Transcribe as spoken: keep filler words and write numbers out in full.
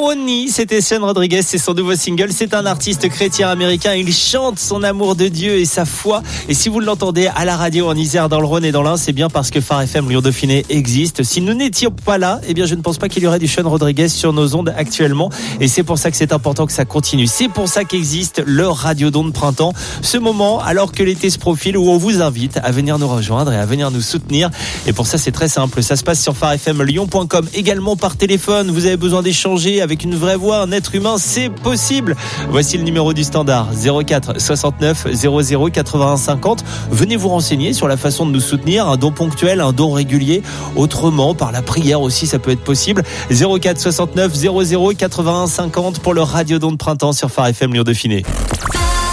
Oni, c'était Sean Rodriguez, c'est son nouveau single. C'est un artiste chrétien américain. Il chante son amour de Dieu et sa foi. Et si vous l'entendez à la radio en Isère, dans le Rhône et dans l'Ain, c'est bien parce que Phare F M Lyon Dauphiné existe. Si nous n'étions pas là, eh bien, je ne pense pas qu'il y aurait du Sean Rodriguez sur nos ondes actuellement. Et c'est pour ça que c'est important que ça continue. C'est pour ça qu'existe le Radiodon de printemps. Ce moment, alors que l'été se profile, où on vous invite à venir nous rejoindre et à venir nous soutenir. Et pour ça, c'est très simple. Ça se passe sur phare f m lyon point com. Également par téléphone. Vous avez besoin d'échanger avec une vraie voix, un être humain, c'est possible. Voici le numéro du standard. zéro quatre soixante-neuf zéro zéro quatre-vingt-un cinquante. Venez vous renseigner sur la façon de nous soutenir. Un don ponctuel, un don régulier. Autrement, par la prière aussi, ça peut être possible. zéro quatre soixante-neuf zéro zéro quatre-vingt-un cinquante pour le Radiodon de printemps sur Phare F M Lyon Dauphiné.